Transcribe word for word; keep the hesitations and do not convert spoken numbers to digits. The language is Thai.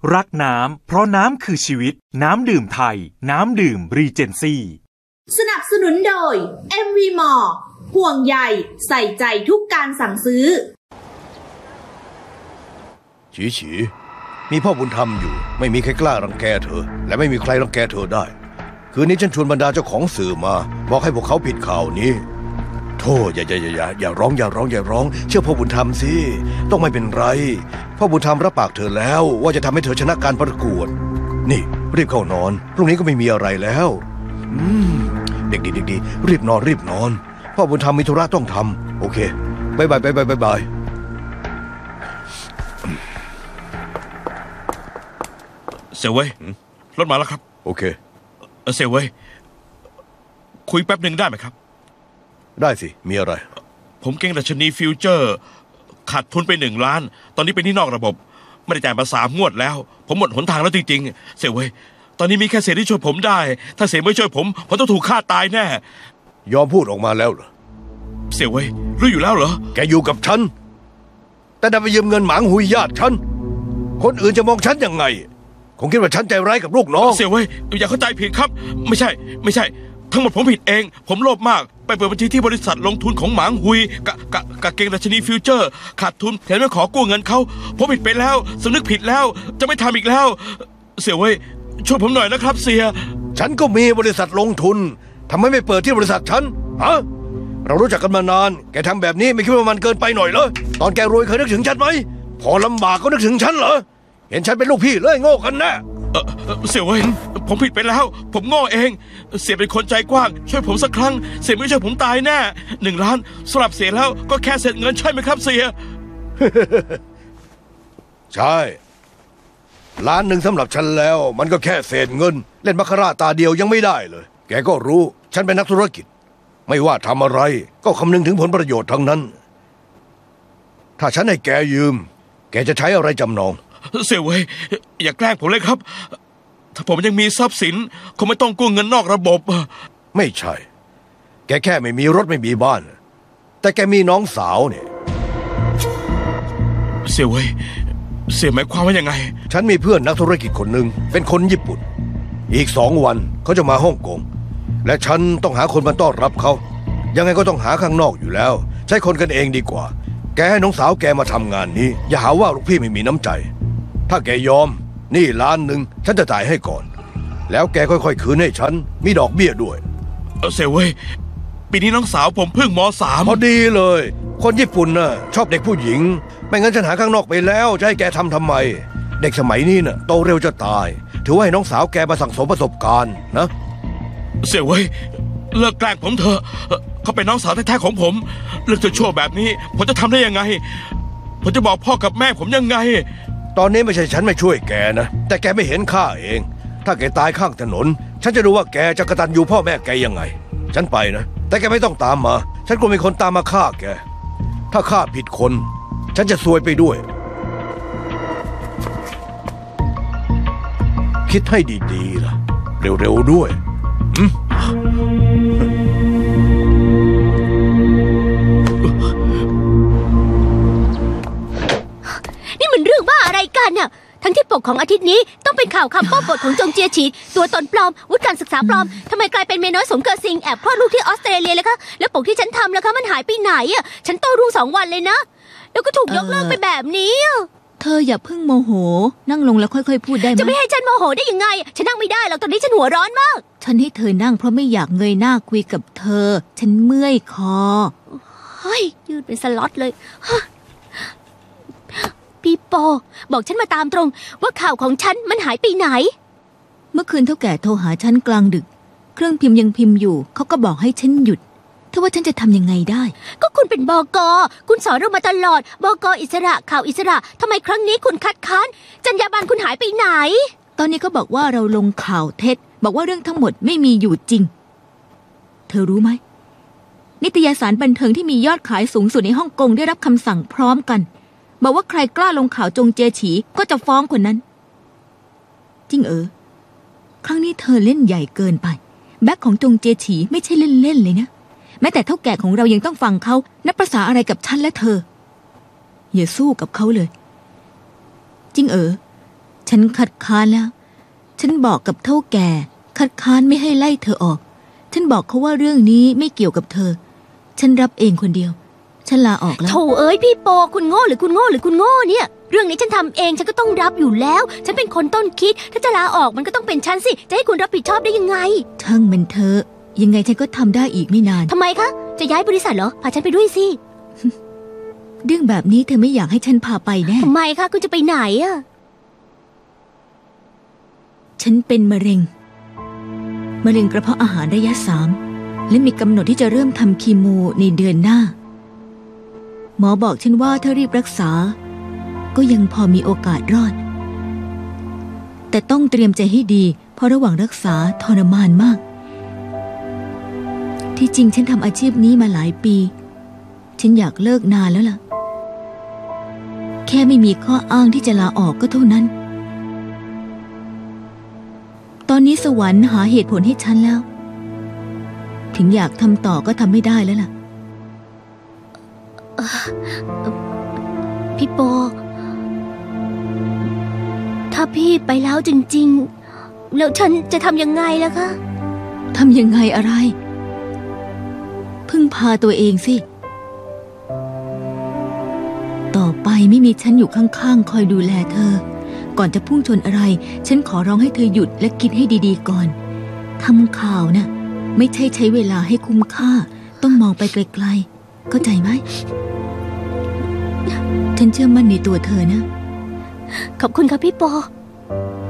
รักน้ำเพราะน้ำคือชีวิตน้ำดื่มไทยน้ำดื่มรีเจนซี่สนับสนุนโดย เอ็ม วี Mall ห่วงใยใส่ใจทุกการสั่งซื้อฉีฉีมีพ่อบุญธรรมอยู่ไม่มีใครกล้ารังแกเธอและไม่มีใครรังแกเธอได้คืนนี้ฉันชวนบรรดาเจ้าของสื่อมาบอกให้พวกเขาปิดข่าวนี้โธ่อย่าอย่าอย่าอย่าร้องอย่าร้องอย่าร้องเชื่อพ่อบุญธรรมสิต้องไม่เป็นไรพ่อบุญธรรมรับปากเธอแล้วว่าจะทำให้เธอชนะการประกวดนี่รีบเข้านอนพรุ่งนี้ก็ไม่มีอะไรแล้วอืมเด็กดีเด็กดีรีบนอนรีบนอนพ่อบุญธรรมมีธุระต้องทำโอเคบายบายบายบายบายบายเสี่ยวเว่ยรถมาแล้วครับโอเคเสี่ยวเว่ยคุยแป๊บหนึ่งได้ไหมครับได้สิมีอะไรผมเก่งดัชนีฟิวเจอร์ขาดทุนไปหนึ่งล้านตอนนี้เป็นหนี้นอกระบบไม่ได้จ่ายมาสามงวดแล้วผมหมดหนทางแล้วจริงๆเสี่ยวเว่ยตอนนี้มีแค่เสี่ยที่ช่วยผมได้ถ้าเสี่ยไม่ช่วยผมผมต้องถูกฆ่าตายแน่ยอมพูดออกมาแล้วเหรอเสี่ยวเว่ยรู้อยู่แล้วเหรอแกอยู่กับฉันแต่ดันไปยืมเงินหมางหุยญาติฉันคนอื่นจะมองฉันยังไงคงคิดว่าฉันใจร้ายกับลูกน้องเสี่ยวเว่ยอย่าเข้าใจผิดครับไม่ใช่ไม่ใช่ทั้งหมดผมผิดเองผมโลภมากไปเปิดบัญชีที่บริษัทลงทุนของหมางหุยกะกะกะเก่งดัชนีฟิวเจอร์ขาดทุนแถมไม่ขอกู้เงินเขาผมผิดไปแล้วสำนึกผิดแล้วจะไม่ทำอีกแล้วเสี่ยวเว่ยช่วยผมหน่อยนะครับเสี่ยฉันก็มีบริษัทลงทุนทำไมไม่เปิดที่บริษัทฉันฮะเรารู้จักกันมานานแกทำแบบนี้ไม่คิดว่ามันเกินไปหน่อยเหรอตอนแกรวยเคยนึกถึงฉันไหมพอลำบากก็นึกถึงฉันเหรอเห็นฉันเป็นลูกพี่เลยโง่กันนะเสี่ยวเว่ยผมผิดไปแล้วผมโง่เองเสี่ยเป็นคนใจกว้างช่วยผมสักครั้งเสี่ยไม่ช่วยผมตายแน่หนึ่งล้านสำหรับเสี่ยแล้วก็แค่เศษเงินใช่ไหมครับเสี่ยใช่ล้านหนึ่งสำหรับฉันแล้วมันก็แค่เศษเงินเล่นบาคาร่าตาเดียวยังไม่ได้เลยแกก็รู้ฉันเป็นนักธุรกิจไม่ว่าทำอะไรก็คำนึงถึงผลประโยชน์ทั้งนั้นถ้าฉันให้แกยืมแกจะใช้อะไรจำนองเสี่ยวเว่ยอย่าแกล้งผมเลยครับถ้าผมยังมีทรัพย์สินคงไม่ต้องกู้เงินนอกระบบไม่ใช่แกแค่ไม่มีรถไม่มีบ้านแต่แกมีน้องสาวเนี่ยเสี่ยวเว่ยเสี่ยวหมายความว่ายังไงฉันมีเพื่อนนักธุรกิจคนหนึ่งเป็นคนญี่ปุ่นอีกสองวันเขาจะมาฮ่องกงและฉันต้องหาคนมาต้อนรับเขายังไงก็ต้องหาข้างนอกอยู่แล้วใช้คนกันเองดีกว่าแกให้น้องสาวแกมาทำงานนี้อย่าหาว่าลูกพี่ไม่มีน้ำใจถ้าแกยอมนี่ล้านหนึ่งฉันจะจ่ายให้ก่อนแล้วแกค่อยๆคืนให้ฉันมีดอกเบี้ยด้วยเสี่ยวเว่ยปีนี้น้องสาวผมเพิ่งม.สามพอดีเลยคนญี่ปุ่นน่ะชอบเด็กผู้หญิงไม่งั้นฉันหาข้างนอกไปแล้วจะให้แกทำทำไมเด็กสมัยนี้น่ะโตเร็วจะตายถือว่าให้น้องสาวแกมาสั่งสมประสบการณ์นะเสี่ยวเว่ยเลิกแกล้งผมเถอะเขาเป็นน้องสาวแท้ๆของผมเรื่องชั่วแบบนี้ผมจะทำได้ยังไงผมจะบอกพ่อกับแม่ผมยังไงตอนนี้ไม่ใช่ฉันไม่ช่วยแกนะแต่แกไม่เห็นข้าเองถ้าแกตายข้างถนนฉันจะดูว่าแกจะกตัญญูพ่อแม่แกยังไงฉันไปนะแต่แกไม่ต้องตามมาฉันกลัวมีคนตามมาฆ่าแกถ้าฆ่าผิดคนฉันจะซวยไปด้วยคิดให้ดีๆล่ะเร็วๆด้วยนี่มันเรื่องบ้าอะไรกันน่ะทั้งที่ปกของอาทิตย์นี้ต้องเป็นข่าวคำโป้ปดของจงเจียฉีตัวตนปลอมวุฒิการศึกษาปลอมทำไมกลายเป็นเมียน้อยสมเกิดซิงแอบคลอดลูกที่ออสเตรเลียเลยคะแล้วปกที่ฉันทำแล้วคะมันหายไปไหนอ่ะฉันโตรุ่งสองวันเลยนะแล้วก็ถูกยกเลิกไปแบบนี้เธออย่าเพิ่งโมโหนั่งลงแล้วค่อยๆพูดได้ไหมจะไม่ให้ฉันโมโหได้ยังไงฉันนั่งไม่ได้หรอกตอนนี้ฉันหัวร้อนมากฉันให้เธอนั่งเพราะไม่อยากเงยหน้าคุยกับเธอฉันเมื่อยคอเฮ้ยยืดเป็นสล็อตเลยพี่โปบอกฉันมาตามตรงว่าข่าวของฉันมันหายไปไหนเมื่อคืนเท่าแก่โทรหาฉันกลางดึกเครื่องพิมพ์ยังพิมพ์อยู่เขาก็บอกให้ฉันหยุดเธอว่าฉันจะทำยังไงได้ก็คุณเป็นบก.คุณสอนเรามาตลอดบก.อิสระข่าวอิสระทำไมครั้งนี้คุณคัดค้านจรรยาบรรณคุณหายไปไหนตอนนี้เขาบอกว่าเราลงข่าวเท็จบอกว่าเรื่องทั้งหมดไม่มีอยู่จริงเธอรู้ไหมนิตยสารบันเทิงที่มียอดขายสูงสุดในฮ่องกงได้รับคำสั่งพร้อมกันบอกว่าใครกล้าลงข่าวจงเจฉีก็จะฟ้องคนนั้นจริงเออครั้งนี้เธอเล่นใหญ่เกินไปแบ็คของจงเจฉีไม่ใช่เล่นๆเลยนะแม้แต่เท่าแก่ของเรายังต้องฟังเขานับประสาอะไรกับฉันและเธออย่าสู้กับเขาเลยจริงเออฉันคัดค้านแล้ว ฉันบอกกับเท่าแก่คัดค้านไม่ให้ไล่เธอออก ฉันบอกเขาว่าเรื่องนี้ไม่เกี่ยวกับเธอ ฉันรับเองคนเดียว ฉันลาออกแล้วโถเอ้ยพี่โปคุณโง่หรือคุณโง่หรือคุณโง่เนี่ย เรื่องนี้ฉันทำเองฉันก็ต้องรับอยู่แล้ว ฉันเป็นคนต้นคิด ถ้าจะลาออกมันก็ต้องเป็นฉันสิ จะให้คุณรับผิดชอบได้ยังไงช่างมันเถอะยังไงฉันก็ทำได้อีกไม่นานทำไมคะ จะย้ายบริษัทเหรอ พาฉันไปด้วยสิเรื่องแบบนี้เธอไม่อยากให้ฉันพาไปแน่ทำไมคะคุณจะไปไหนอะฉันเป็นมะเร็ง มะเร็งกระเพาะอาหารระยะสาม และมีกำหนดที่จะเริ่มทำคีโมในเดือนหน้า หมอบอกฉันว่าถ้ารีบรักษา ก็ยังพอมีโอกาสรอด แต่ต้องเตรียมใจให้ดี เพราะระหว่างรักษาทรมานมาก ที่จริงฉันทำอาชีพนี้มาหลายปี ฉันอยากเลิกนานแล้วล่ะ แค่ไม่มีข้ออ้างที่จะลาออกก็เท่านั้น ตอนนี้สวรรค์หาเหตุผลให้ฉันแล้ว ถึงอยากทำต่อก็ทำไม่ได้แล้วล่ะพี่โป ถ้าพี่ไปแล้วจริงๆ แล้วฉันจะทำยังไงล่ะคะทำยังไงอะไร พึ่งพาตัวเองสิ ต่อไปไม่มีฉันอยู่ข้างๆคอยดูแลเธอ ก่อนจะพุ่งชนอะไร ฉันขอร้องให้เธอหยุดและคิดให้ดีๆก่อน ทำข่าวน่ะ ไม่ใช่ใช้เวลาให้คุ้มค่า ต้องมองไปไกลๆ เข้าใจไหม ฉันเชื่อมั่นในตัวเธอนะขอบคุณครับพี่โป